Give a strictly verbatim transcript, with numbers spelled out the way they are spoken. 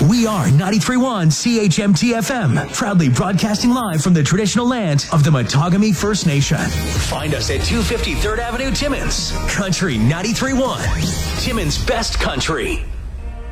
We are ninety-three point one C H M T F M, proudly broadcasting live from the traditional land of the Matagami First Nation. Find us at two fifty third Avenue, Timmins. Country ninety-three point one. Timmins' best country.